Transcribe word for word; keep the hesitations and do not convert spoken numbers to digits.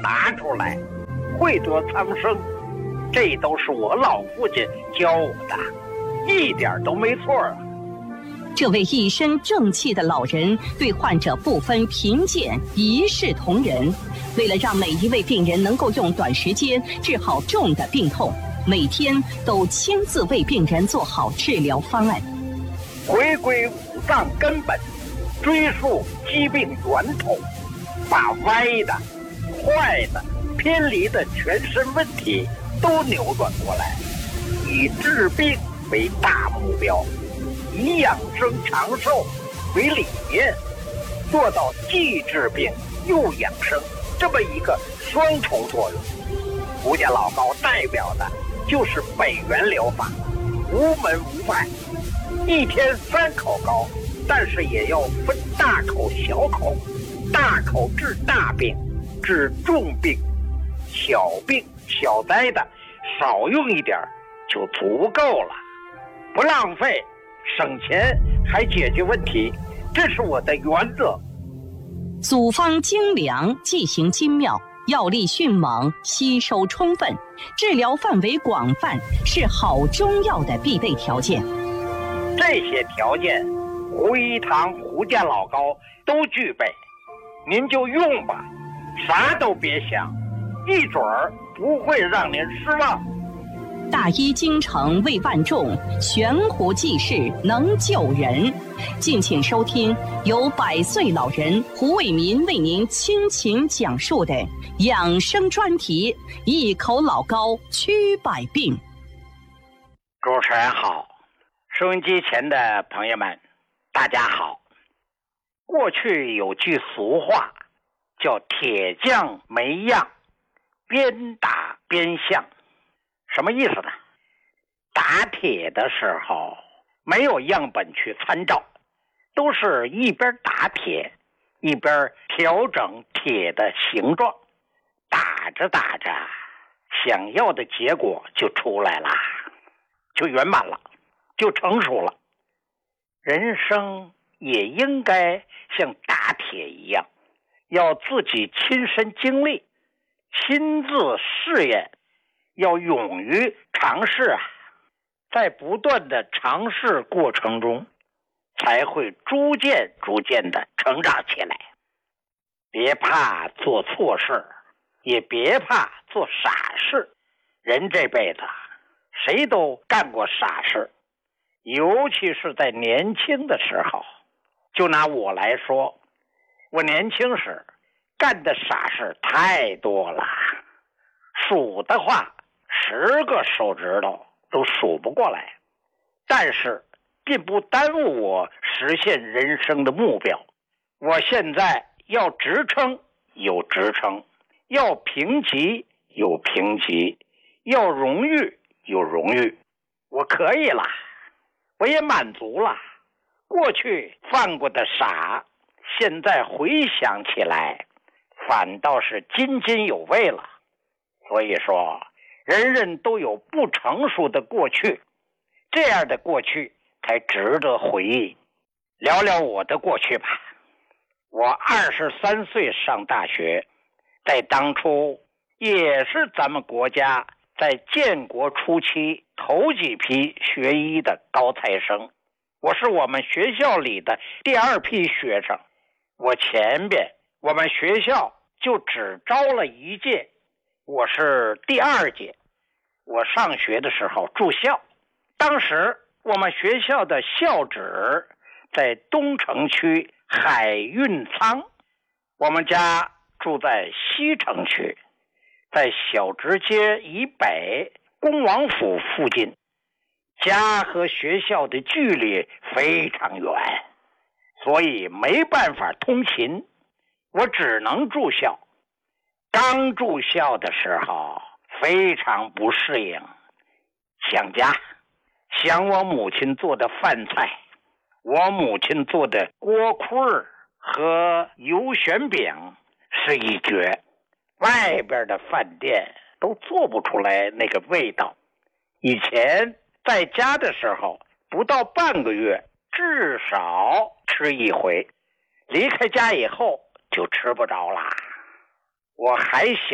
拿出来，惠多苍生，这都是我老父亲教我的，一点都没错啊。 这位一身正气的老人对患者不分贫贱，一视同仁。为了让每一位病人能够用短时间治好重的病痛，每天都亲自为病人做好治疗方案。 回归五脏根本，追溯疾病源头，把歪的、坏的、偏离的全身问题都扭转过来，以治病为大目标，以养生长寿为理念，做到既治病又养生这么一个双重作用。胡家老高代表的就是北元疗法，无门无派，一天三口高，但是也要分大口小口，大口治大病，治重病，小病小灾的少用一点就足够了，不浪费，省钱还解决问题，这是我的原则。 组方精良，剂型精妙，药力迅猛，吸收充分，治疗范围广泛，是好中药的必备条件。 这些条件，胡一堂、胡家老高都具备，您就用吧，啥都别想，一准儿不会让您失望。 大医精诚为万众，悬壶济世能救人。敬请收听由百岁老人胡卫民为您倾情讲述的养生专题《一口老高驱百病》。 主持人好，收音机前的朋友们，大家好。过去有句俗话叫铁匠没样，边打边相，什么意思呢？打铁的时候没有样本去参照，都是一边打铁一边调整铁的形状，打着打着想要的结果就出来了，就圆满了，就成熟了。人生也应该像打铁一样，要自己亲身经历，亲自试验，要勇于尝试啊！在不断的尝试过程中，才会逐渐逐渐的成长起来。别怕做错事，也别怕做傻事。人这辈子谁都干过傻事，尤其是在年轻的时候。就拿我来说，我年轻时干的傻事太多了，数的话十个手指头都数不过来，但是并不耽误我实现人生的目标。我现在要职称有职称，要评级有评级，要荣誉有荣誉，我可以了，我也满足了。过去犯过的傻，现在回想起来反倒是津津有味了。所以说人人都有不成熟的过去，这样的过去才值得回忆。聊聊我的过去吧。我二十三岁上大学，在当初也是咱们国家在建国初期头几批学医的高材生，我是我们学校里的第二批学生。我前边我们学校就只招了一届，我是第二届。我上学的时候住校，当时我们学校的校址在东城区海运仓，我们家住在西城区，在小直街以北恭王府附近。家和学校的距离非常远，所以没办法通勤，我只能住校。刚住校的时候非常不适应，想家，想我母亲做的饭菜。我母亲做的锅盔和油旋饼是一绝，外边的饭店都做不出来那个味道。以前在家的时候不到半个月至少吃一回，离开家以后就吃不着啦。我还想